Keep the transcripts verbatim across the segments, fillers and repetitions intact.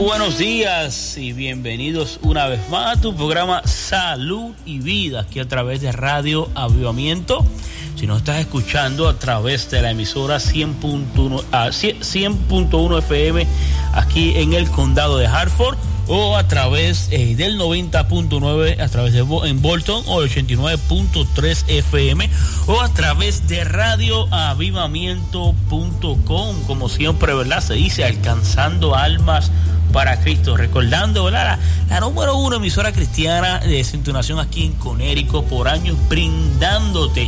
Buenos días y bienvenidos una vez más a tu programa Salud y Vida, aquí a través de Radio Avivamiento. Si nos estás escuchando a través de la emisora cien punto uno F M aquí en el condado de Hartford, o a través eh, del noventa punto nueve a través de en Bolton, o el ochenta y nueve punto tres F M, o a través de radio avivamiento punto com, como siempre, ¿verdad? Se dice alcanzando almas para Cristo, recordando, ¿verdad? La, la número uno emisora cristiana de Centurión aquí en Connecticut, por años brindándote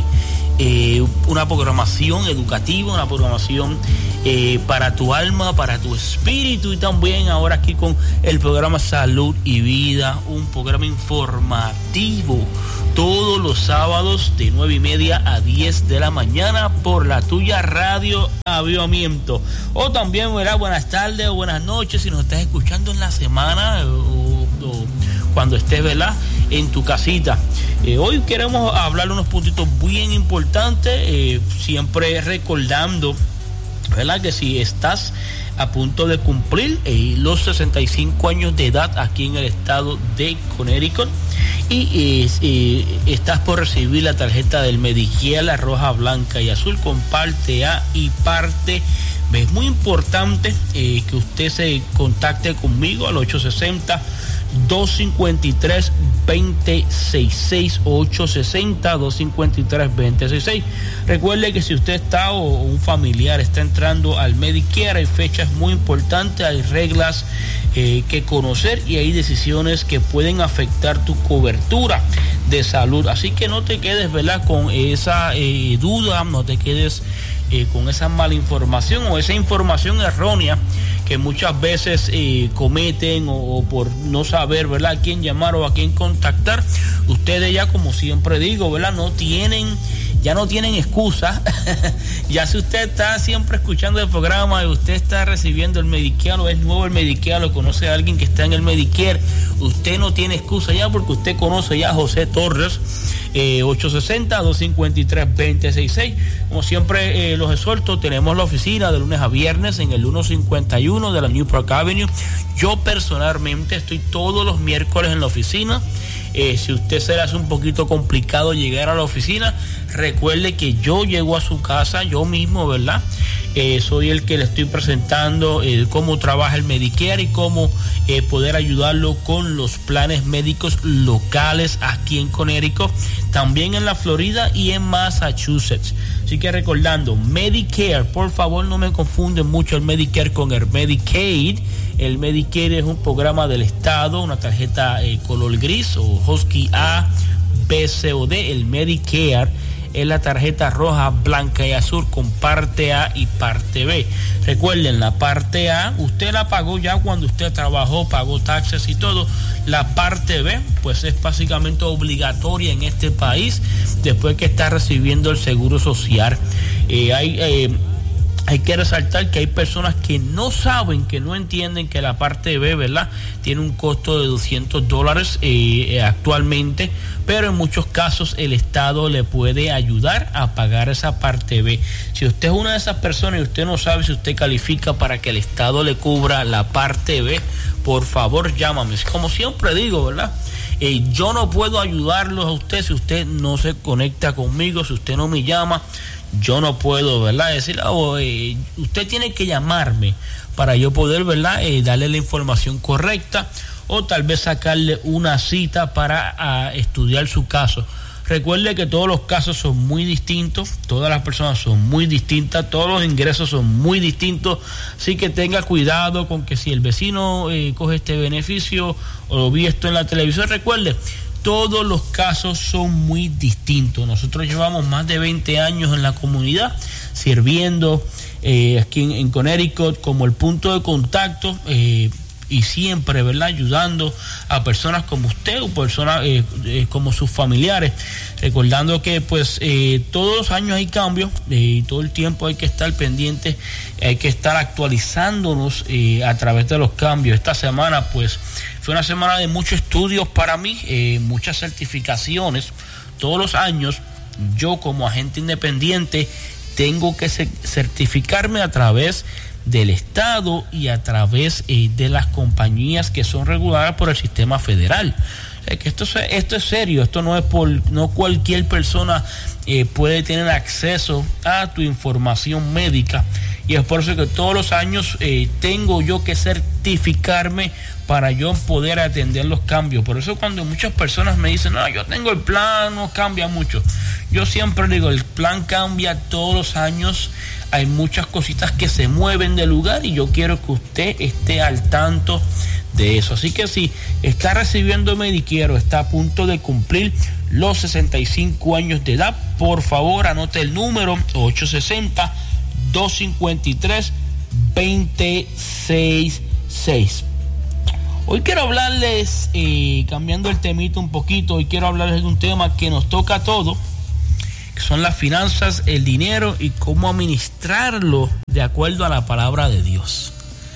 eh, una programación educativa, una programación eh, para tu alma, para tu espíritu, y también ahora aquí con el programa Salud y Vida, un programa informativo todos los sábados de nueve y media a diez de la mañana por la tuya Radio Avivamiento. O también, ¿verdad? Buenas tardes o buenas noches si nos estás escuchando en la semana o, o cuando estés, ¿verdad?, en tu casita. Eh, hoy queremos hablar unos puntitos bien importantes, eh, siempre recordando, ¿verdad?, que si estás a punto de cumplir eh, los sesenta y cinco años de edad aquí en el estado de Connecticut y eh, eh, estás por recibir la tarjeta del Medicare, la roja, blanca y azul con parte A y parte B. Es muy importante eh, que usted se contacte conmigo al ocho sesenta, dos cincuenta y tres, veinte sesenta y seis, ocho sesenta, dos cincuenta y tres, veinte sesenta y seis. Recuerde que si usted está o un familiar está entrando al Medicare, hay fechas muy importantes, hay reglas eh, que conocer y hay decisiones que pueden afectar tu cobertura de salud. Así que no te quedes, ¿verdad?, con esa eh, duda, no te quedes eh, con esa mala información o esa información errónea que muchas veces eh, cometen o, o por no saber, ¿verdad?, a quién llamar o a quién contactar. Ustedes ya, como siempre digo, ¿verdad?, no tienen, ya no tienen excusa. Ya si usted está siempre escuchando el programa y usted está recibiendo el Medicare o es nuevo el Medicare o conoce a alguien que está en el Medicare, usted no tiene excusa ya, porque usted conoce ya a José Torres. Eh, ocho sesenta, dos cincuenta y tres, veinte sesenta y seis. Como siempre eh, los exhorto, tenemos la oficina de lunes a viernes en el ciento cincuenta y uno de la New Park Avenue. Yo personalmente estoy todos los miércoles en la oficina. Eh, si usted se le hace un poquito complicado llegar a la oficina, recuerde que yo llego a su casa, yo mismo, ¿verdad? Eh, soy el que le estoy presentando eh, cómo trabaja el Medicare y cómo eh, poder ayudarlo con los planes médicos locales aquí en Connecticut, también en la Florida y en Massachusetts. Así que recordando, Medicare, por favor no me confunden mucho el Medicare con el Medicaid. El Medicare es un programa del Estado, una tarjeta eh, color gris o Husky A, B, C o D. El Medicare es la tarjeta roja, blanca y azul con parte A y parte B. Recuerden, la parte A usted la pagó ya cuando usted trabajó, pagó taxes y todo. La parte B pues es básicamente obligatoria en este país después que está recibiendo el seguro social. Eh, hay eh, Hay que resaltar que hay personas que no saben, que no entienden que la parte B, ¿verdad?, tiene un costo de doscientos dólares eh, actualmente, pero en muchos casos el Estado le puede ayudar a pagar esa parte B. Si usted es una de esas personas y usted no sabe si usted califica para que el Estado le cubra la parte B, por favor llámame. Como siempre digo, ¿verdad?, eh, yo no puedo ayudarlos a usted si usted no se conecta conmigo, si usted no me llama. Yo no puedo, ¿verdad?, decir, oh, eh, usted tiene que llamarme para yo poder, ¿verdad?, eh, darle la información correcta o tal vez sacarle una cita para a, estudiar su caso. Recuerde que todos los casos son muy distintos, todas las personas son muy distintas, todos los ingresos son muy distintos, así que tenga cuidado con que si el vecino eh, coge este beneficio o lo vi esto en la televisión. Recuerde, todos los casos son muy distintos. Nosotros llevamos más de veinte años en la comunidad sirviendo eh, aquí en, en Connecticut como el punto de contacto eh, y siempre, ¿verdad?, ayudando a personas como usted o personas eh, eh, como sus familiares. Recordando que pues eh, todos los años hay cambios eh, y todo el tiempo hay que estar pendientes, hay que estar actualizándonos eh, a través de los cambios. Esta semana pues fue una semana de muchos estudios para mí, eh, muchas certificaciones. Todos los años yo como agente independiente tengo que certificarme a través del Estado y a través eh, de las compañías que son reguladas por el sistema federal. O sea, que esto, esto es serio, esto no es por, no cualquier persona eh, puede tener acceso a tu información médica, y es por eso que todos los años eh, tengo yo que certificarme para yo poder atender los cambios. Por eso cuando muchas personas me dicen, no, yo tengo el plan, no cambia mucho, yo siempre digo, el plan cambia todos los años, hay muchas cositas que se mueven de lugar y yo quiero que usted esté al tanto de eso. Así que si está recibiendo Medicare o está a punto de cumplir los sesenta y cinco años de edad, por favor anote el número ocho sesenta, dos cincuenta y tres, veinte sesenta y seis. Hoy quiero hablarles, eh, cambiando el temito un poquito, hoy quiero hablarles de un tema que nos toca a todos, que son las finanzas, el dinero y cómo administrarlo de acuerdo a la palabra de Dios.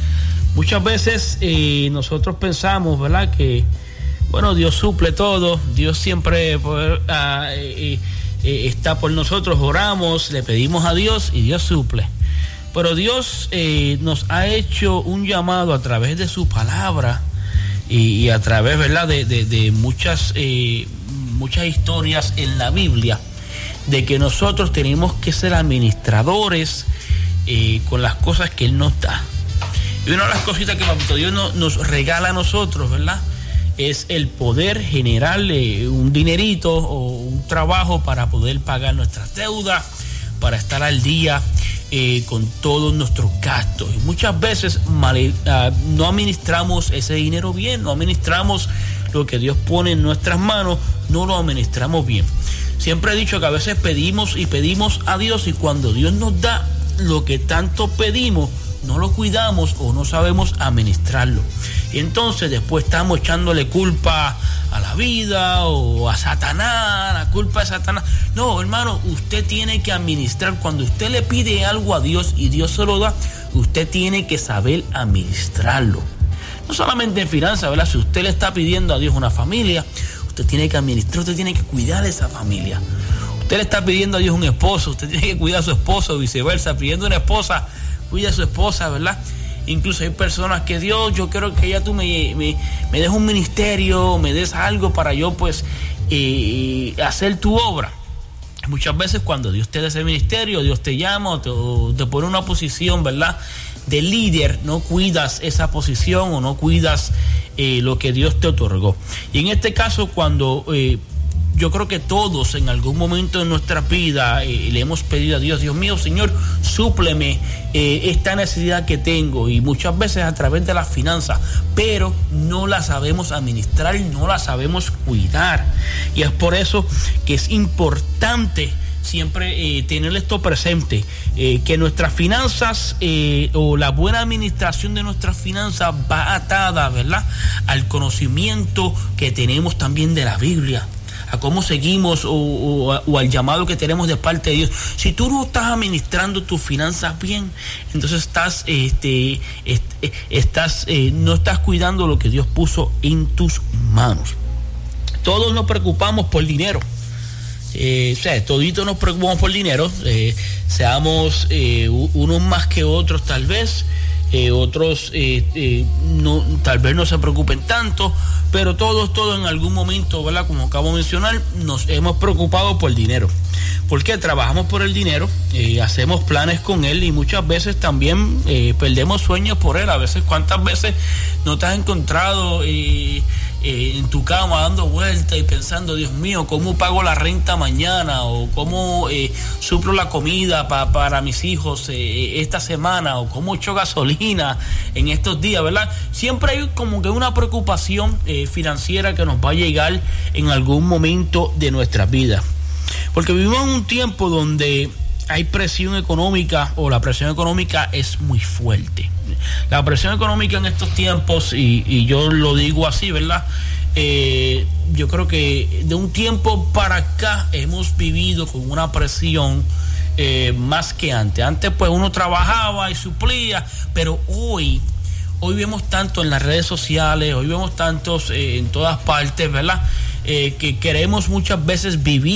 Muchas veces eh, nosotros pensamos, ¿verdad?, que, bueno, Dios suple todo, Dios siempre por, uh, eh, eh, está por nosotros, oramos, le pedimos a Dios y Dios suple. Pero Dios eh, nos ha hecho un llamado a través de su palabra y, y a través, ¿verdad?, de, de, de muchas, eh, muchas historias en la Biblia, de que nosotros tenemos que ser administradores eh, con las cosas que Él nos da. Y una de las cositas que Papito Dios no, nos regala a nosotros, ¿verdad?, es el poder generarle un dinerito o un trabajo para poder pagar nuestras deudas, para estar al día eh, con todos nuestros gastos. Y muchas veces mal, uh, no administramos ese dinero bien, no administramos lo que Dios pone en nuestras manos, no lo administramos bien. Siempre he dicho que a veces pedimos y pedimos a Dios, y cuando Dios nos da lo que tanto pedimos, no lo cuidamos o no sabemos administrarlo. Y entonces después estamos echándole culpa a la vida o a Satanás, la culpa de Satanás. No, hermano, usted tiene que administrar. Cuando usted le pide algo a Dios y Dios se lo da, usted tiene que saber administrarlo. No solamente en finanzas, ¿verdad? Si usted le está pidiendo a Dios una familia, usted tiene que administrar, usted tiene que cuidar de esa familia. Usted le está pidiendo a Dios un esposo, usted tiene que cuidar a su esposo, viceversa. Pidiendo una esposa, cuida a su esposa, ¿verdad? Incluso hay personas que, Dios, yo quiero que ya tú me, me, me des un ministerio, me des algo para yo pues eh, hacer tu obra. Muchas veces cuando Dios te da ese ministerio, Dios te llama o te, o te pone en una posición, ¿verdad?, de líder, no cuidas esa posición o no cuidas eh, lo que Dios te otorgó. Y en este caso, cuando eh, yo creo que todos en algún momento de nuestra vida eh, le hemos pedido a Dios, Dios mío, Señor, súpleme eh, esta necesidad que tengo, y muchas veces a través de las finanzas, pero no la sabemos administrar y no la sabemos cuidar. Y es por eso que es importante siempre eh, tener esto presente, eh, que nuestras finanzas eh, o la buena administración de nuestras finanzas va atada, ¿verdad?, al conocimiento que tenemos también de la Biblia, a cómo seguimos o, o, o al llamado que tenemos de parte de Dios. Si tú no estás administrando tus finanzas bien, entonces estás, este, este, estás, eh, no estás cuidando lo que Dios puso en tus manos. Todos nos preocupamos por dinero. Eh, o sea, toditos nos preocupamos por dinero, eh, seamos eh, unos más que otros tal vez, eh, otros eh, eh, no, tal vez no se preocupen tanto, pero todos, todos en algún momento, ¿verdad?, como acabo de mencionar, nos hemos preocupado por dinero. Porque trabajamos por el dinero, eh, hacemos planes con él y muchas veces también eh, perdemos sueños por él. A veces, ¿cuántas veces no te has encontrado eh, eh, en tu cama dando vueltas y pensando, Dios mío, ¿cómo pago la renta mañana? O ¿cómo eh, suplo la comida pa, para mis hijos eh, esta semana? O ¿cómo echo gasolina en estos días, verdad? Siempre hay como que una preocupación eh, financiera que nos va a llegar en algún momento de nuestra vida. Porque vivimos en un tiempo donde hay presión económica, o la presión económica es muy fuerte. La presión económica en estos tiempos, y, y yo lo digo así, ¿verdad? Eh, yo creo que de un tiempo para acá hemos vivido con una presión eh, más que antes. Antes pues uno trabajaba y suplía, pero hoy, hoy vemos tanto en las redes sociales, hoy vemos tantos eh, en todas partes, ¿verdad? Eh, que queremos muchas veces vivir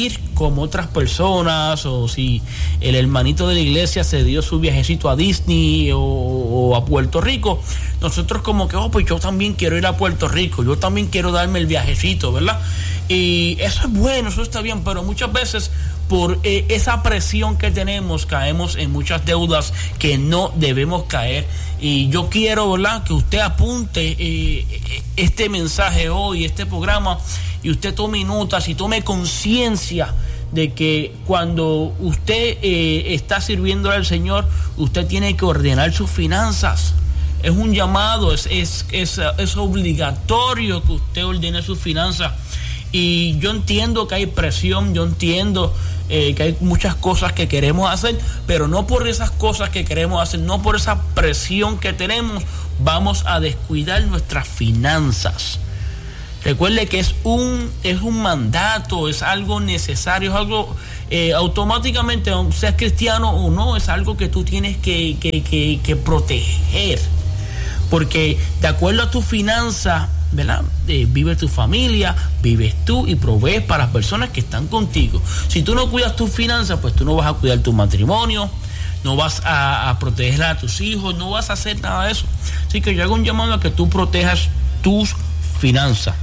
como otras personas, o si el hermanito de la iglesia se dio su viajecito a Disney o, o a Puerto Rico, nosotros como que, oh, pues yo también quiero ir a Puerto Rico, yo también quiero darme el viajecito, ¿verdad? Y eso es bueno, eso está bien, pero muchas veces por eh, esa presión que tenemos caemos en muchas deudas que no debemos caer. Y yo quiero, ¿verdad?, que usted apunte eh, este mensaje hoy, este programa, y usted tome notas y tome conciencia de que cuando usted eh, está sirviendo al Señor, usted tiene que ordenar sus finanzas. Es un llamado, es, es, es, es obligatorio que usted ordene sus finanzas. Y yo entiendo que hay presión, yo entiendo eh, que hay muchas cosas que queremos hacer, pero no por esas cosas que queremos hacer, no por esa presión que tenemos, vamos a descuidar nuestras finanzas. Recuerde que es un, es un mandato, es algo necesario, es algo eh, automáticamente, seas cristiano o no, es algo que tú tienes que, que, que, que proteger. Porque de acuerdo a tu finanza, ¿verdad? Eh, vive tu familia, vives tú y provees para las personas que están contigo. Si tú no cuidas tus finanzas, pues tú no vas a cuidar tu matrimonio, no vas a, a proteger a tus hijos, no vas a hacer nada de eso. Así que yo hago un llamado a que tú protejas tus finanzas.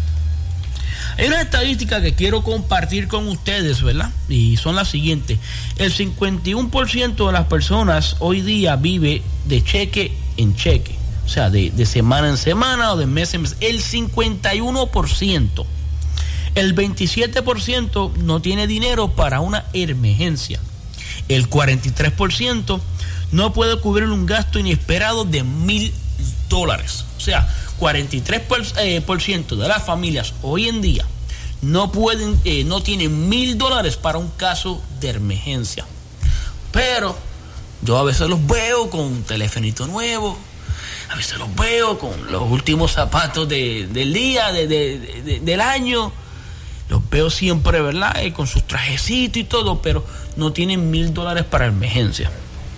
Hay una estadística que quiero compartir con ustedes, ¿verdad? Y son las siguientes. El cincuenta y uno por ciento de las personas hoy día vive de cheque en cheque. O sea, de, de semana en semana o de mes en mes. El cincuenta y uno por ciento. El veintisiete por ciento no tiene dinero para una emergencia. El cuarenta y tres por ciento no puede cubrir un gasto inesperado de mil dólares. O sea, cuarenta y tres por ciento de las familias hoy en día no pueden, eh, no tienen mil dólares para un caso de emergencia. Pero yo a veces los veo con un telefonito nuevo. A veces los veo con los últimos zapatos de, del día, de, de, de, del año. Los veo siempre, ¿verdad? Eh, con sus trajecitos y todo, pero no tienen mil dólares para emergencia.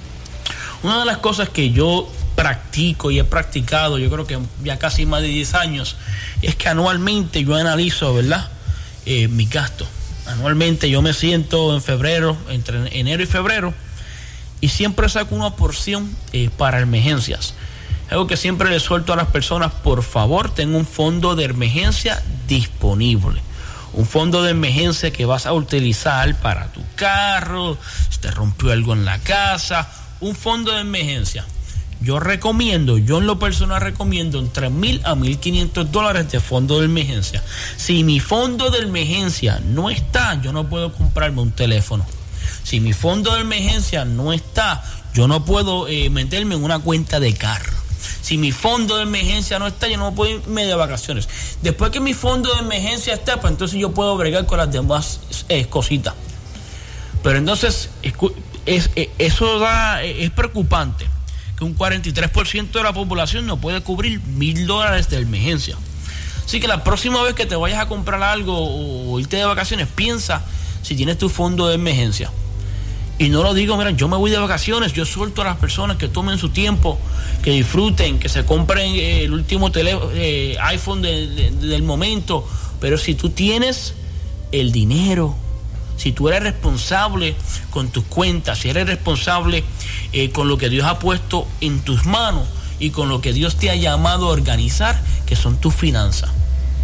Una de las cosas que yo practico y he practicado, yo creo que ya casi más de diez años, es que anualmente yo analizo, ¿verdad? Eh, mis gastos. Anualmente yo me siento en febrero, entre enero y febrero, y siempre saco una porción eh, para emergencias. Algo que siempre le suelto a las personas: por favor, ten un fondo de emergencia disponible. Un fondo de emergencia que vas a utilizar para tu carro, si te rompió algo en la casa, un fondo de emergencia. Yo recomiendo, yo en lo personal recomiendo entre mil a mil quinientos dólares de fondo de emergencia. Si mi fondo de emergencia no está, yo no puedo comprarme un teléfono. Si mi fondo de emergencia no está, yo no puedo eh, meterme en una cuenta de carro. Si mi fondo de emergencia no está, yo no puedo irme de vacaciones. Después que mi fondo de emergencia esté, pues entonces yo puedo bregar con las demás eh, cositas. Pero entonces, es, es, es, eso da, es preocupante, que un cuarenta y tres por ciento de la población no puede cubrir mil dólares de emergencia. Así que la próxima vez que te vayas a comprar algo o irte de vacaciones, piensa si tienes tu fondo de emergencia. Y no lo digo, mira, yo me voy de vacaciones, yo suelto a las personas que tomen su tiempo, que disfruten, que se compren eh, el último teléfono, eh, iPhone de, de, del momento. Pero si tú tienes el dinero, si tú eres responsable con tus cuentas, si eres responsable eh, con lo que Dios ha puesto en tus manos y con lo que Dios te ha llamado a organizar, que son tus finanzas.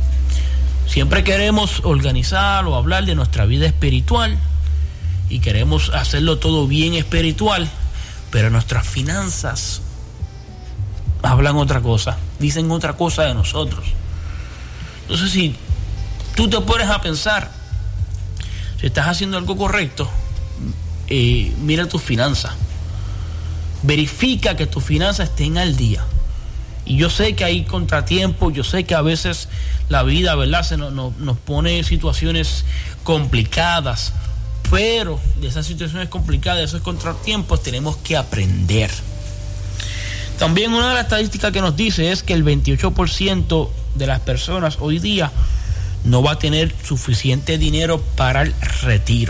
Siempre queremos organizar o hablar de nuestra vida espiritual, y queremos hacerlo todo bien espiritual, pero nuestras finanzas hablan otra cosa, dicen otra cosa de nosotros. Entonces, si tú te pones a pensar si estás haciendo algo correcto, eh, mira tus finanzas, verifica que tus finanzas estén al día. Y yo sé que hay contratiempos, yo sé que a veces la vida, ¿verdad?, se nos, nos, nos pone situaciones complicadas. Pero de esas situaciones complicadas, de esos contratiempos, tenemos que aprender. También una de las estadísticas que nos dice es que el veintiocho por ciento de las personas hoy día no va a tener suficiente dinero para el retiro.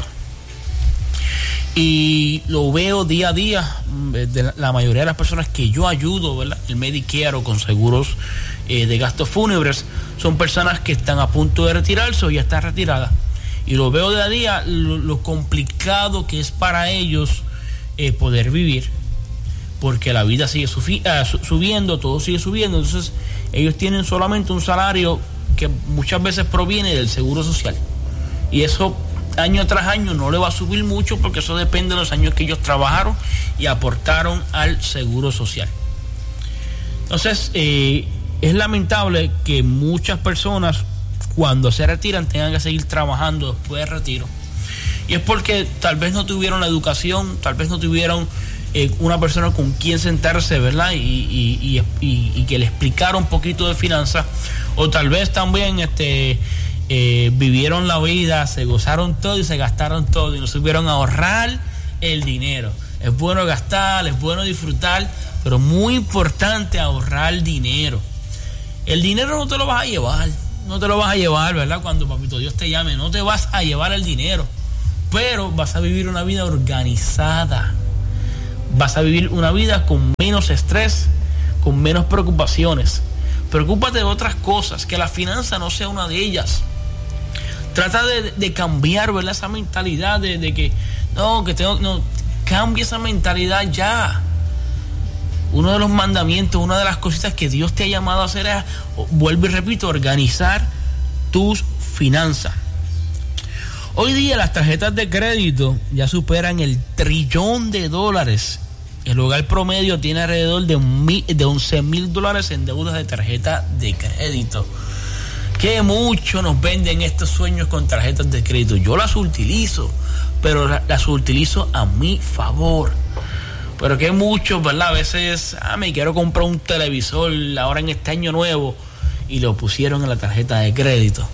Y lo veo día a día de la mayoría de las personas que yo ayudo, ¿verdad?, el Medicare o con seguros eh, de gastos fúnebres, son personas que están a punto de retirarse o ya están retiradas. Y lo veo día a día, lo, lo complicado que es para ellos eh, poder vivir, porque la vida sigue sufi- uh, subiendo, todo sigue subiendo. Entonces ellos tienen solamente un salario que muchas veces proviene del seguro social, y eso año tras año no le va a subir mucho, porque eso depende de los años que ellos trabajaron y aportaron al seguro social. Entonces eh, es lamentable que muchas personas cuando se retiran tengan que seguir trabajando después del retiro, y es porque tal vez no tuvieron la educación, tal vez no tuvieron eh, una persona con quien sentarse, ¿verdad? Y, y, y, y, y que le explicara un poquito de finanzas, o tal vez también este Eh, vivieron la vida, se gozaron todo y se gastaron todo y no supieron ahorrar el dinero. Es bueno gastar, es bueno disfrutar, pero muy importante ahorrar dinero. El dinero no te lo vas a llevar, no te lo vas a llevar, ¿verdad? Cuando papito Dios te llame, no te vas a llevar el dinero, pero vas a vivir una vida organizada, vas a vivir una vida con menos estrés, con menos preocupaciones. Preocúpate de otras cosas, que la finanza no sea una de ellas. Trata de, de cambiar, ¿verdad? Esa mentalidad de, de que no, que tengo, no, cambia esa mentalidad ya. Uno de los mandamientos, una de las cositas que Dios te ha llamado a hacer es, vuelvo y repito, organizar tus finanzas. Hoy día las tarjetas de crédito ya superan el trillón de dólares. El hogar promedio tiene alrededor de, de once mil dólares en deudas de tarjeta de crédito. Que mucho nos venden estos sueños con tarjetas de crédito. Yo las utilizo, pero las utilizo a mi favor. Pero que muchos, ¿verdad? A veces, ah, me quiero comprar un televisor ahora en este año nuevo, y lo pusieron en la tarjeta de crédito.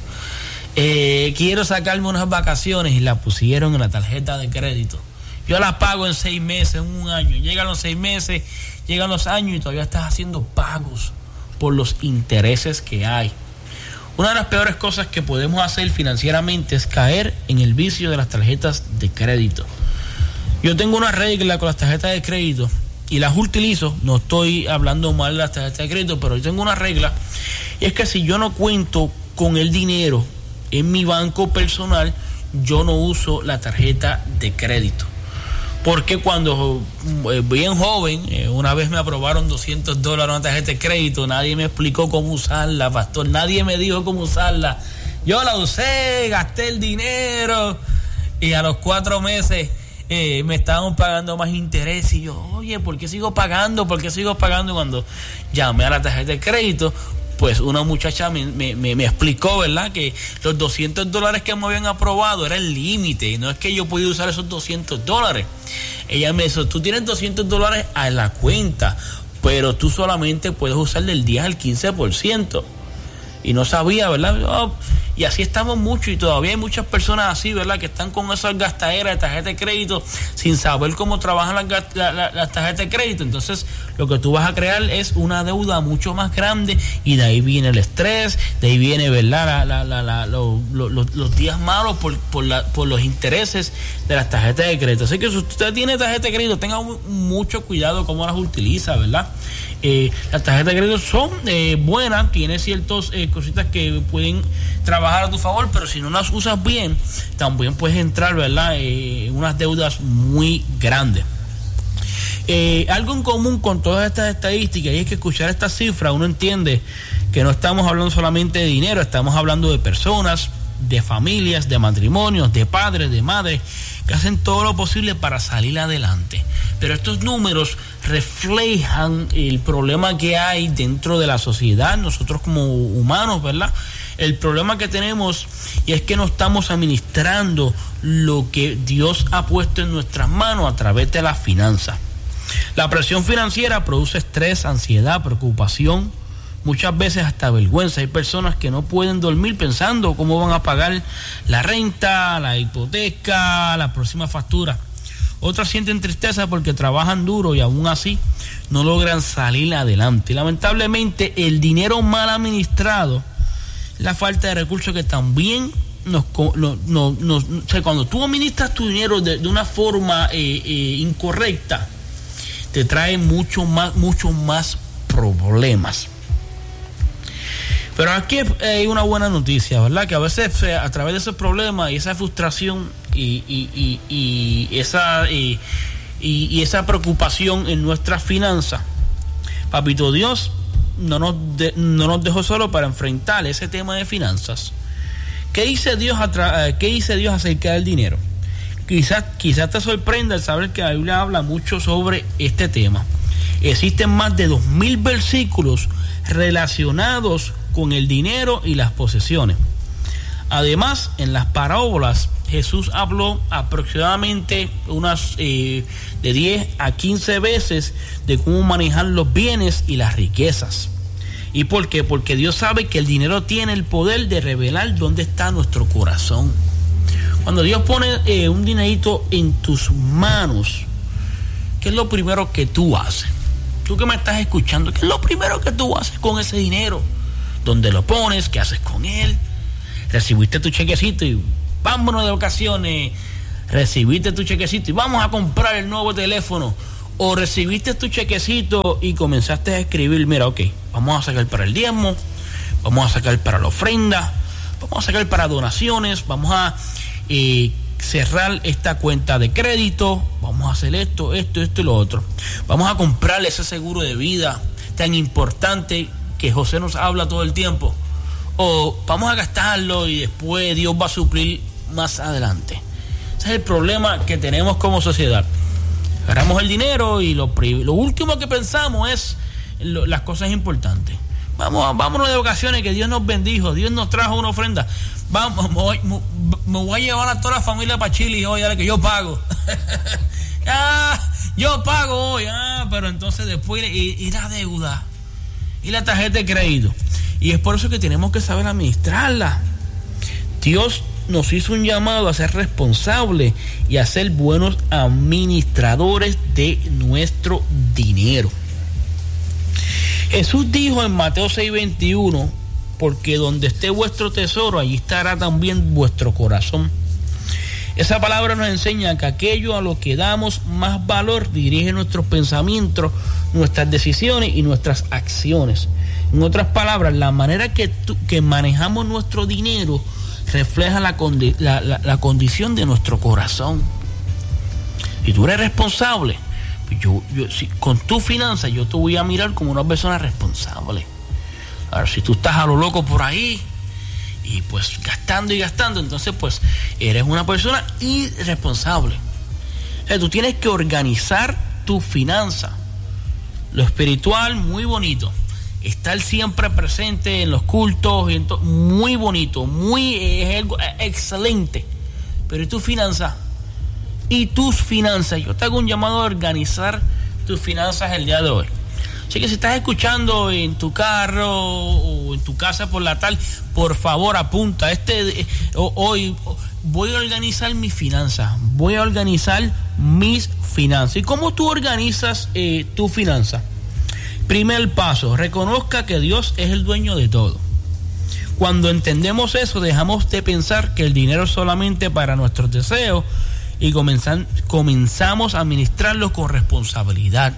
Eh, quiero sacarme unas vacaciones y la pusieron en la tarjeta de crédito. Yo la pago en seis meses, en un año. Llegan los seis meses, llegan los años y todavía estás haciendo pagos por los intereses que hay. Una de las peores cosas que podemos hacer financieramente es caer en el vicio de las tarjetas de crédito. Yo tengo una regla con las tarjetas de crédito y las utilizo. No estoy hablando mal de las tarjetas de crédito, pero yo tengo una regla, y es que si yo no cuento con el dinero en mi banco personal, yo no uso la tarjeta de crédito. Porque cuando eh, bien joven, eh, una vez me aprobaron doscientos dólares una tarjeta de crédito, nadie me explicó cómo usarla, pastor, nadie me dijo cómo usarla. Yo la usé, gasté el dinero, y a los cuatro meses eh, me estaban pagando más interés, y yo, oye, ¿por qué sigo pagando? ¿Por qué sigo pagando? Y cuando llamé a la tarjeta de crédito, pues una muchacha me, me, me, me explicó, ¿verdad?, que los doscientos dólares que me habían aprobado era el límite, no es que yo podía usar esos doscientos dólares. Ella me dijo, tú tienes doscientos dólares a la cuenta, pero tú solamente puedes usar del diez al quince por ciento. Y no sabía, ¿verdad? Oh, y así estamos muchos, y todavía hay muchas personas así, ¿verdad?, que están con esas gastaderas de tarjeta de crédito sin saber cómo trabajan las, la, la, las tarjetas de crédito. Entonces lo que tú vas a crear es una deuda mucho más grande, y de ahí viene el estrés, de ahí viene, ¿verdad?, la, la, la, la, lo, lo, lo, los días malos por, por, la, por los intereses de las tarjetas de crédito. Así que si usted tiene tarjeta de crédito, tenga mucho cuidado cómo las utiliza, ¿verdad? Eh, las tarjetas de crédito son eh, buenas, tiene ciertas eh, cositas que pueden trabajar a tu favor, pero si no las usas bien, también puedes entrar, ¿verdad?, eh, en unas deudas muy grandes. Eh, algo en común con todas estas estadísticas, y es que escuchar estas cifras uno entiende que no estamos hablando solamente de dinero, estamos hablando de personas, de familias, de matrimonios, de padres, de madres, que hacen todo lo posible para salir adelante. Pero estos números reflejan el problema que hay dentro de la sociedad, nosotros como humanos, ¿verdad? El problema que tenemos, y es que no estamos administrando lo que Dios ha puesto en nuestras manos a través de la finanza. La presión financiera produce estrés, ansiedad, preocupación, muchas veces hasta vergüenza. Hay personas que no pueden dormir pensando cómo van a pagar la renta, la hipoteca, la próxima factura. Otras sienten tristeza porque trabajan duro y aún así no logran salir adelante. Y lamentablemente el dinero mal administrado, la falta de recursos que también nos, no, no, no, o sea, cuando tú administras tu dinero de, de una forma eh, eh, incorrecta, te trae mucho más, mucho más problemas. Pero aquí hay una buena noticia, ¿verdad? Que a veces a través de esos problemas y esa frustración y, y, y, y esa y, y, y esa preocupación en nuestras finanzas, Papito Dios no nos de, no nos dejó solo para enfrentar ese tema de finanzas. ¿Qué dice Dios atra- qué dice Dios acerca del dinero? Quizás quizás te sorprenda el saber que la Biblia habla mucho sobre este tema. Existen más de dos mil versículos relacionados con el dinero y las posesiones. Además, en las parábolas Jesús habló aproximadamente unas eh, de diez a quince veces de cómo manejar los bienes y las riquezas. ¿Y por qué? Porque Dios sabe que el dinero tiene el poder de revelar dónde está nuestro corazón. Cuando Dios pone eh, un dinerito en tus manos, ¿qué es lo primero que tú haces? Tú que me estás escuchando, ¿qué es lo primero que tú haces con ese dinero? ¿Dónde lo pones? ¿Qué haces con él? Recibiste tu chequecito y vámonos de vacaciones. Recibiste tu chequecito y vamos a comprar el nuevo teléfono. O recibiste tu chequecito y comenzaste a escribir, mira, ok, vamos a sacar para el diezmo, vamos a sacar para la ofrenda, vamos a sacar para donaciones, vamos a eh, cerrar esta cuenta de crédito, vamos a hacer esto, esto, esto y lo otro. Vamos a comprarle ese seguro de vida tan importante que José nos habla todo el tiempo. O vamos a gastarlo y después Dios va a suplir más adelante. Ese es el problema que tenemos como sociedad. Agarramos el dinero y lo, lo último que pensamos es lo, las cosas importantes. Vamos, vámonos de vacaciones, que Dios nos bendijo, Dios nos trajo una ofrenda. Vamos, me voy, me, me voy a llevar a toda la familia para Chile y hoy, dale, que yo pago. ah, yo pago hoy, ah, pero entonces después y, y la deuda y la tarjeta de crédito. Y es por eso que tenemos que saber administrarla. Dios nos hizo un llamado a ser responsables y a ser buenos administradores de nuestro dinero. Jesús dijo en Mateo seis veintiuno, porque donde esté vuestro tesoro, allí estará también vuestro corazón. Esa palabra nos enseña que aquello a lo que damos más valor dirige nuestros pensamientos, nuestras decisiones y nuestras acciones. En otras palabras, la manera que, tu, que manejamos nuestro dinero refleja la, condi- la, la, la condición de nuestro corazón. Si tú eres responsable, yo, yo, si, con tu finanza, yo te voy a mirar como una persona responsable. Ahora, si tú estás a lo loco por ahí y pues gastando y gastando, entonces pues eres una persona irresponsable. O sea, tú tienes que organizar tu finanza. Lo espiritual, muy bonito. Estar siempre presente en los cultos, y en to- muy bonito, muy es algo excelente. Pero ¿y tu finanza? ¿Y tus finanzas? Yo te hago un llamado a organizar tus finanzas el día de hoy. Así que si estás escuchando en tu carro o en tu casa por la tarde, por favor apunta. Este hoy voy a organizar mis finanzas. Voy a organizar mis finanzas. ¿Y cómo tú organizas eh, tu finanza? Primer paso, reconozca que Dios es el dueño de todo. Cuando entendemos eso, dejamos de pensar que el dinero es solamente para nuestros deseos y comenzan, comenzamos a administrarlo con responsabilidad.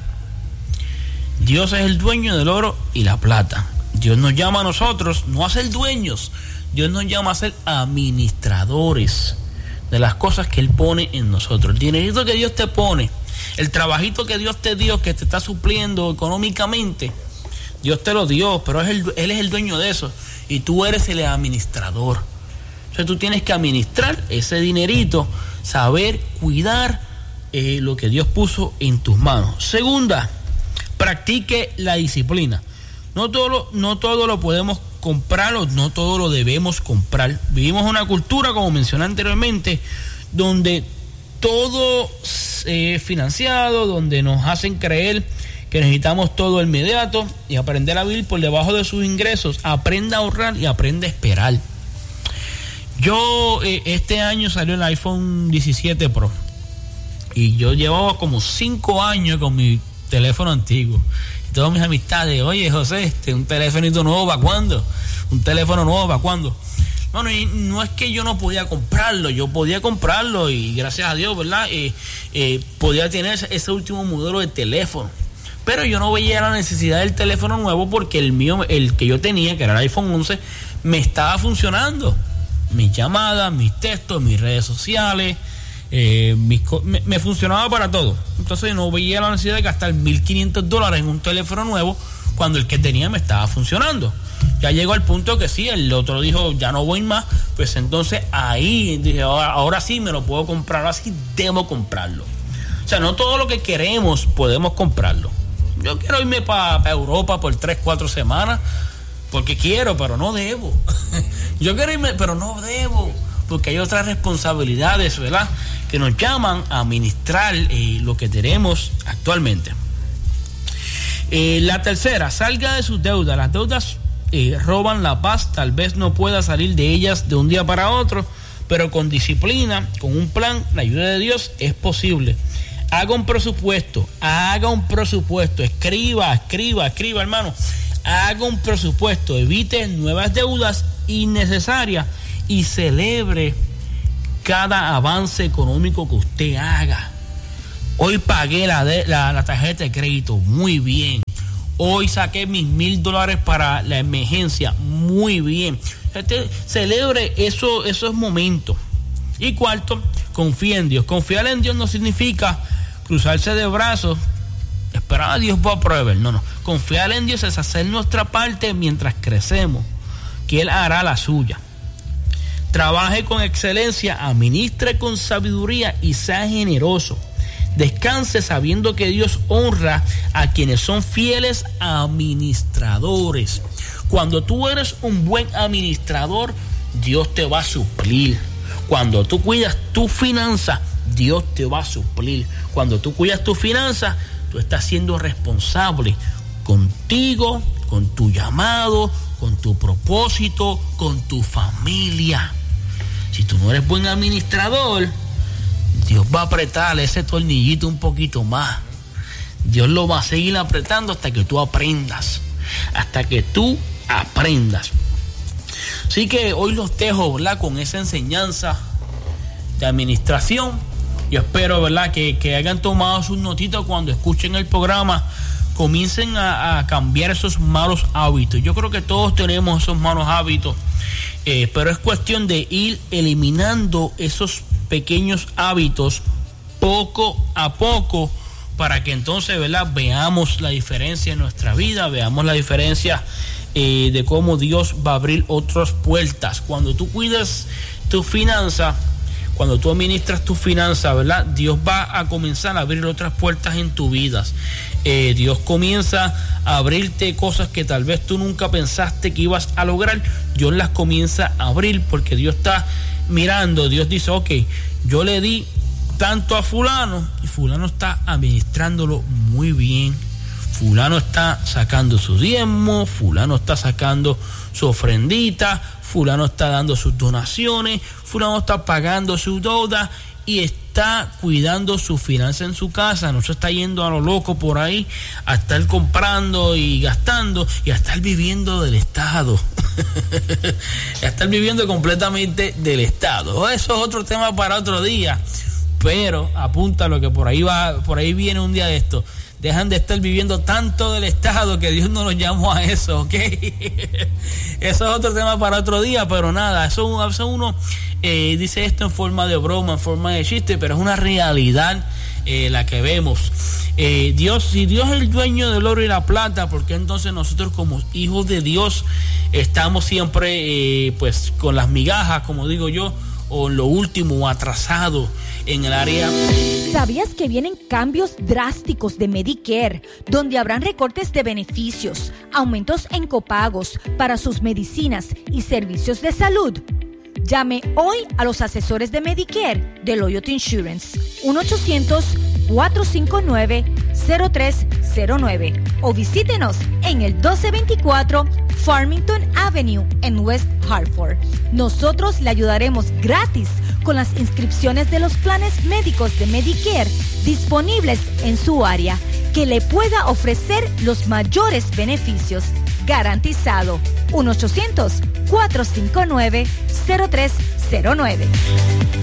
Dios es el dueño del oro y la plata. Dios nos llama a nosotros no a ser dueños, Dios nos llama a ser administradores de las cosas que Él pone en nosotros. El dinerito que Dios te pone, el trabajito que Dios te dio, que te está supliendo económicamente, Dios te lo dio, pero es el, Él es el dueño de eso y tú eres el administrador. Entonces tú tienes que administrar ese dinerito, saber cuidar eh, lo que Dios puso en tus manos. Segunda, practique la disciplina. No todo lo, no todo lo podemos comprar o no todo lo debemos comprar. Vivimos una cultura, como mencioné anteriormente, donde todo es financiado, donde nos hacen creer que necesitamos todo inmediato y aprender a vivir por debajo de sus ingresos. Aprenda a ahorrar y aprenda a esperar. Yo eh, este año salió el iPhone diecisiete Pro y yo llevaba como cinco años con mi teléfono antiguo. Y todas mis amistades, oye José, este, un teléfonito nuevo, ¿para cuándo? Un teléfono nuevo, ¿para cuándo? Bueno, y no es que yo no podía comprarlo, yo podía comprarlo y gracias a Dios, ¿verdad? Eh, eh, podía tener ese, ese último modelo de teléfono. pero yo no veía la necesidad del teléfono nuevo porque el mío, el que yo tenía, que era el iPhone once, me estaba funcionando. Mis llamadas, mis textos, mis redes sociales, eh, mis, me, me funcionaba para todo. Entonces no veía la necesidad de gastar mil quinientos dólares en un teléfono nuevo cuando el que tenía me estaba funcionando. Ya llegó al punto que sí, el otro dijo, ya no voy más, pues entonces ahí dije, ahora, ahora sí me lo puedo comprar, ahora sí debo comprarlo. O sea, no todo lo que queremos podemos comprarlo. Yo quiero irme para pa Europa por tres, cuatro semanas, porque quiero, pero no debo. Yo quiero irme, pero no debo, porque hay otras responsabilidades, ¿verdad?, que nos llaman a administrar eh, lo que tenemos actualmente. Eh, la tercera, salga de sus deudas. Las deudas eh, roban la paz. Tal vez no pueda salir de ellas de un día para otro, pero con disciplina, con un plan, la ayuda de Dios es posible. Haga un presupuesto, haga un presupuesto, escriba, escriba, escriba, hermano. Haga un presupuesto, evite nuevas deudas innecesarias y celebre cada avance económico que usted haga. Hoy pagué la, de, la, la tarjeta de crédito, muy bien. Hoy saqué mis mil dólares para la emergencia, muy bien. Este, celebre eso, esos momentos. Y cuarto, confía en Dios. Confiar en Dios no significa cruzarse de brazos, esperar a Dios para proveer. No, no. Confiar en Dios es hacer nuestra parte mientras crecemos, que Él hará la suya. Trabaje con excelencia, administre con sabiduría y sea generoso. Descanse sabiendo que Dios honra a quienes son fieles administradores. Cuando tú eres un buen administrador, Dios te va a suplir. Cuando tú cuidas tu finanza, Dios te va a suplir. Cuando tú cuidas tu finanza, tú estás siendo responsable contigo, con tu llamado, con tu propósito, con tu familia. Si tú no eres buen administrador, Dios va a apretar ese tornillito un poquito más. Dios lo va a seguir apretando hasta que tú aprendas. Hasta que tú aprendas. Así que hoy los dejo, ¿verdad?, con esa enseñanza de administración. Yo espero, ¿verdad?, que, que hayan tomado sus notitas cuando escuchen el programa. Comiencen a, a cambiar esos malos hábitos. Yo creo que todos tenemos esos malos hábitos. Eh, pero es cuestión de ir eliminando esos pequeños hábitos poco a poco para que entonces, ¿verdad?, veamos la diferencia en nuestra vida, veamos la diferencia eh, de cómo Dios va a abrir otras puertas. Cuando tú cuidas tu finanza, cuando tú administras tu finanza, ¿verdad?, Dios va a comenzar a abrir otras puertas en tu vida. Eh, Dios comienza a abrirte cosas que tal vez tú nunca pensaste que ibas a lograr. Dios las comienza a abrir porque Dios está mirando. Dios dice, ok, yo le di tanto a fulano y fulano está administrándolo muy bien. Fulano está sacando su diezmo, fulano está sacando su ofrendita, fulano está dando sus donaciones, fulano está pagando su deuda y está cuidando su finanza en su casa. No se está yendo a lo loco por ahí a estar comprando y gastando y a estar viviendo del Estado. A estar viviendo completamente del Estado. Eso es otro tema para otro día, pero apúntalo que por ahí va, por ahí viene un día de esto. Dejan de estar viviendo tanto del Estado que Dios no nos llamó a eso, ¿ok? Eso es otro tema para otro día, pero nada, eso, eso uno eh, dice esto en forma de broma, en forma de chiste, pero es una realidad eh, la que vemos. Eh, Dios, si Dios es el dueño del oro y la plata, ¿por qué entonces nosotros como hijos de Dios estamos siempre eh, pues con las migajas, como digo yo, o lo último, atrasado en el área? ¿Sabías que vienen cambios drásticos de Medicare, donde habrán recortes de beneficios, aumentos en copagos para sus medicinas y servicios de salud? Llame hoy a los asesores de Medicare de Loyalty Insurance, uno ochocientos, cuatro cinco nueve, cero tres cero nueve, o visítenos en el doce veinticuatro Farmington Avenue en West Hartford. Nosotros le ayudaremos gratis con las inscripciones de los planes médicos de Medicare disponibles en su área, que le pueda ofrecer los mayores beneficios. Garantizado. uno ochocientos, cuatro cinco nueve, cero tres cero nueve.